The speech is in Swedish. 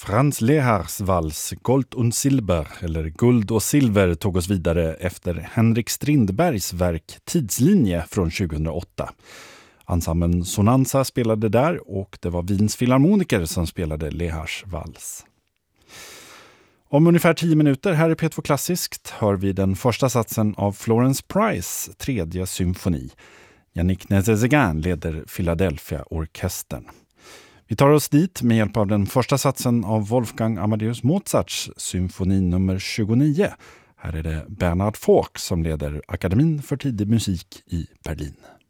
Franz Lehars vals Gold und Silber, eller Guld och silver, tog oss vidare efter Henrik Strindbergs verk Tidslinje från 2008. Ensemblen Sonanza spelade där och det var Wiens filharmoniker som spelade Lehars vals. Om ungefär 10 minuter här i P2 Klassiskt hör vi den första satsen av Florence Price tredje symfoni. Yannick Nézet-Séguin leder Philadelphia-orkestern. Vi tar oss dit med hjälp av den första satsen av Wolfgang Amadeus Mozarts symfoni nummer 29. Här är det Bernhard Foch som leder Akademin för tidig musik i Berlin.